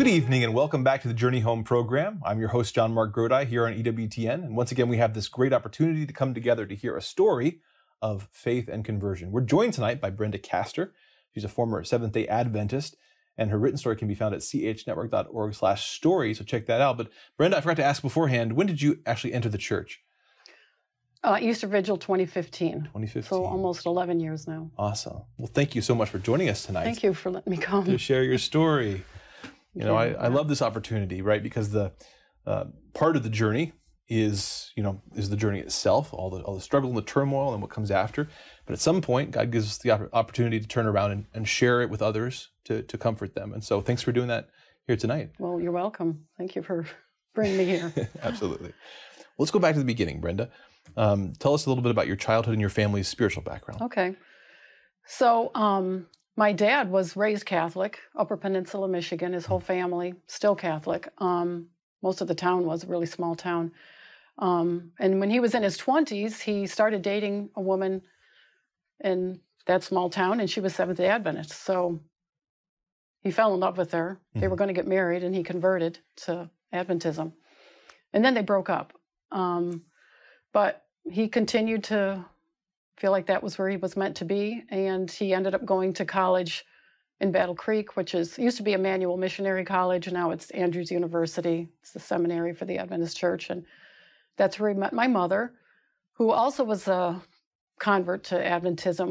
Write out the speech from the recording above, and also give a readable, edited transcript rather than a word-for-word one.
Good evening and welcome back to the Journey Home program. I'm your host, John Mark Grodi, here on EWTN. And once again, we have this great opportunity to come together to hear a story of faith and conversion. We're joined tonight by Brenda Castor. She's a former Seventh-day Adventist, and her written story can be found at chnetwork.org/story, so check that out. But Brenda, I forgot to ask beforehand, when did you actually enter the church? Easter Vigil 2015. 2015. So almost 11 years now. Awesome. Well, thank you so much for joining us tonight. Thank you for letting me come. To share your story. I love this opportunity, right? Because the part of the journey is the journey itself, all the struggle and the turmoil and what comes after. But at some point, God gives us the opportunity to turn around and share it with others to comfort them. And so thanks for doing that here tonight. Well, you're welcome. Thank you for bringing me here. Absolutely. Well, let's go back to the beginning, Brenda. Tell us a little bit about your childhood and your family's spiritual background. Okay. So my dad was raised Catholic, Upper Peninsula, Michigan. His whole family, still Catholic. Most of the town was a really small town. And when he was in his 20s, he started dating a woman in that small town, and she was Seventh-day Adventist. So he fell in love with her. They were going to get married, and he converted to Adventism. And then they broke up. But he continued to feel like that was where he was meant to be, and he ended up going to college in Battle Creek, which used to be Emmanuel Missionary College, and now it's Andrews University. It's the seminary for the Adventist Church, and that's where he met my mother, who also was a convert to Adventism.